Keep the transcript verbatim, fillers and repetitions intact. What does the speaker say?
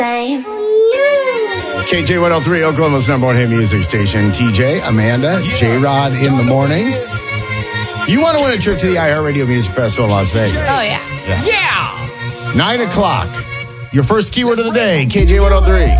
same. K J one oh three, Oklahoma's number one hit music station. T J, Amanda, J-Rod in the morning. You want to win a trip to the iHeartRadio Music Festival in Las Vegas? Oh, yeah. Yeah. yeah. Nine o'clock. Your first keyword of the day, K J one oh three.